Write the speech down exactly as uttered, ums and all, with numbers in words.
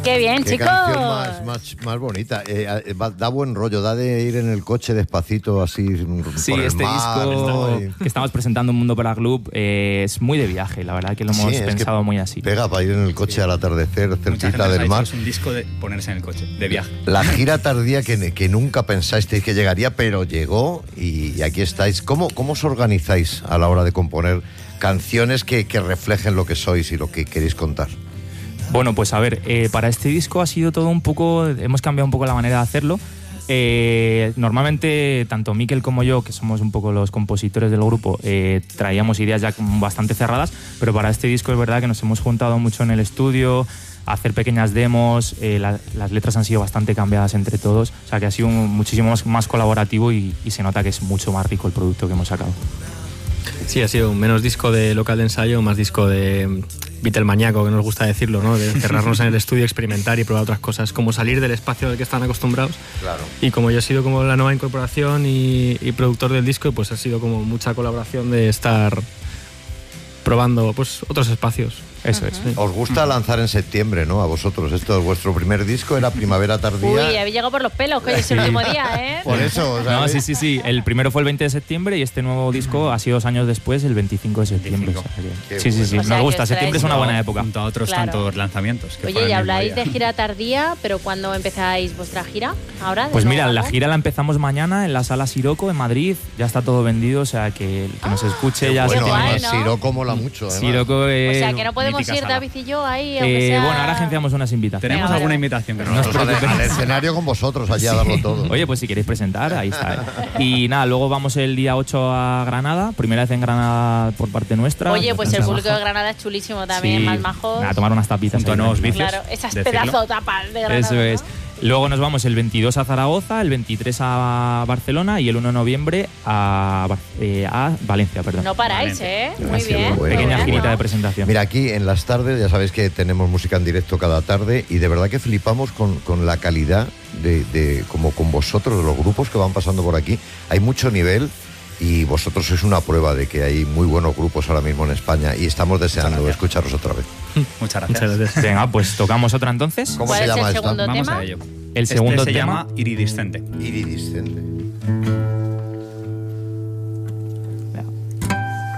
¡Qué bien, Qué chicos! canción más, más, más bonita. Eh, da buen rollo, da de ir en el coche despacito así Sí, por el este mar, disco ¿no? Y... que estamos presentando en Mundo para Club eh, es muy de viaje, la verdad que lo hemos sí, pensado muy así. Pega para ir en el coche sí. al atardecer, cerquita del mar. Es un disco de ponerse en el coche, de viaje. La gira tardía que, que nunca pensasteis que llegaría, pero llegó y, y aquí estáis. ¿Cómo, ¿Cómo os organizáis a la hora de componer canciones que, que reflejen lo que sois y lo que queréis contar? Bueno, pues a ver, eh, para este disco ha sido todo un poco, hemos cambiado un poco la manera de hacerlo. Eh, normalmente, tanto Mikel como yo, que somos un poco los compositores del grupo, eh, traíamos ideas ya bastante cerradas, pero para este disco es verdad que nos hemos juntado mucho en el estudio, a hacer pequeñas demos, eh, la, las letras han sido bastante cambiadas entre todos, o sea que ha sido un, muchísimo más, más colaborativo y, y se nota que es mucho más rico el producto que hemos sacado. Sí, ha sido menos disco de local de ensayo, más disco de Beatlemaníaco, que nos gusta decirlo, ¿no? De cerrarnos en el estudio, experimentar y probar otras cosas, como salir del espacio al que están acostumbrados. Claro. Y como yo he sido como la nueva incorporación y, y productor del disco, pues ha sido como mucha colaboración de estar probando pues otros espacios. Eso es. Sí. Os gusta lanzar en septiembre, ¿no? A vosotros. Esto es vuestro primer disco, era Primavera Tardía. Uy, habéis llegado por los pelos, que hoy es el último día, ¿eh? Por eso, ¿sabes? No, sí, sí, sí. El primero fue el veinte de septiembre y este nuevo disco ha sido dos años después, el veinticinco de septiembre. O sea, sí, sí, sí. O sea, nos gusta. que Septiembre es una buena época. Junto a otros Claro. tantos lanzamientos. Que Oye, y habláis de gira tardía, pero ¿cuándo empezáis vuestra gira? ¿Ahora? Pues mira, nuevo? la gira la empezamos mañana en la Sala Siroco en Madrid. Ya está todo vendido, o sea que el que nos escuche ya bueno, se tiene. guay, ¿no? Siroco mola mucho, además. Siroco es... O sea, que no podemos ir, sala. David y yo, ahí, aunque Eh, sea... bueno, ahora agenciamos unas invitaciones. Tenemos Venga, alguna vale. invitación que no No os nos Al, preocupéis. al escenario con vosotros, allá a darlo todo. Oye, pues si queréis presentar, ahí está. ¿eh? Y nada, luego vamos el día ocho a Granada, primera vez en Granada por parte nuestra. Oye, pues el Bastante público de majo. Granada es chulísimo también, Sí. más majos. Nada, tomar unas tapitas. Junto a ahí nuevos tranquilos. vicios. Claro, esas decirlo. pedazo tapas de Granada. Eso es. ¿no? Luego nos vamos el veintidós a Zaragoza, el veintitrés a Barcelona y el uno de noviembre a, Bar- eh, a Valencia, perdón. No paráis, Vale. ¿eh? Muy Gracias, bien. muy bueno. Pequeña muy bien. girita de presentación. Mira, aquí en las tardes ya sabéis que tenemos música en directo cada tarde y de verdad que flipamos con, con la calidad de, de como con vosotros, de los grupos que van pasando por aquí. Hay mucho nivel y vosotros sois una prueba de que hay muy buenos grupos ahora mismo en España y estamos deseando escucharos otra vez. Muchas gracias. Muchas gracias. Venga, pues tocamos otra entonces. ¿Cómo ¿Cuál se es llama el esta? segundo Vamos tema? a ello. El Este segundo se tema llama Iridiscente. Iridiscente.